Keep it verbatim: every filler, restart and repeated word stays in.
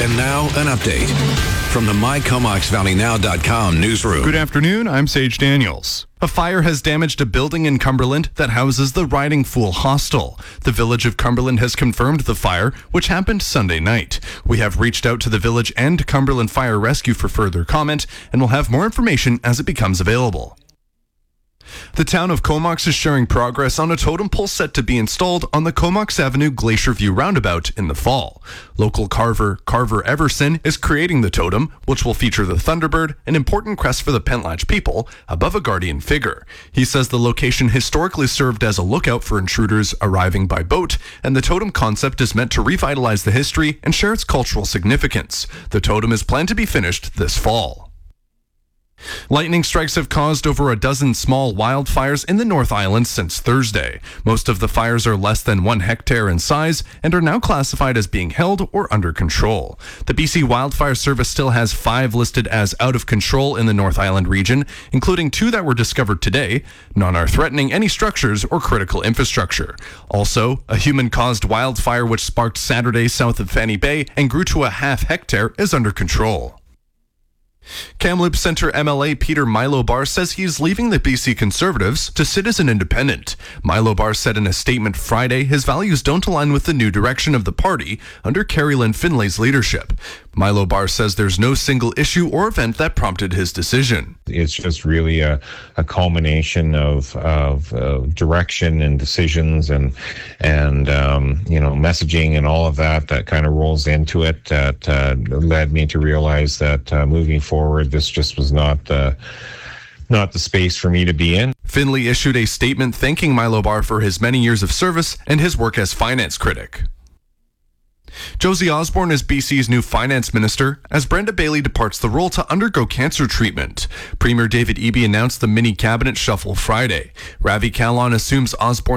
And now, an update from the my comox valley now dot com newsroom. Good afternoon, I'm Sage Daniels. A fire has damaged a building in Cumberland that houses the Riding Fool Hostel. The Village of Cumberland has confirmed the fire, which happened Sunday night. We have reached out to the Village and Cumberland Fire Rescue for further comment, and will have more information as it becomes available. The town of Comox is sharing progress on a totem pole set to be installed on the Comox Avenue Glacier View roundabout in the fall. Local carver Carver Everson is creating the totem, which will feature the Thunderbird, an important crest for the Pentlatch people, above a guardian figure. He says the location historically served as a lookout for intruders arriving by boat, and the totem concept is meant to revitalize the history and share its cultural significance. The totem is planned to be finished this fall. Lightning strikes have caused over a dozen small wildfires in the North Island since Thursday. Most of the fires are less than one hectare in size and are now classified as being held or under control. The B C Wildfire Service still has five listed as out of control in the North Island region, including two that were discovered today. None are threatening any structures or critical infrastructure. Also, a human-caused wildfire which sparked Saturday south of Fanny Bay and grew to a half hectare is under control. Kamloops Centre M L A Peter Mylobar says he is leaving the B C Conservatives to sit as an independent. Mylobar said in a statement Friday his values don't align with the new direction of the party under Carrie Lynn Finlay's leadership. Mylobar says there's no single issue or event that prompted his decision. It's just really a, a culmination of, of uh, direction and decisions and and um, you know messaging and all of that that kind of rolls into it that uh, led me to realize that uh, moving forward, this just was not uh, not the space for me to be in. Finlay issued a statement thanking Mylobar for his many years of service and his work as finance critic. Josie Osborne is B C's new finance minister as Brenda Bailey departs the role to undergo cancer treatment. Premier David Eby announced the mini cabinet shuffle Friday. Ravi Kahlon assumes Osborne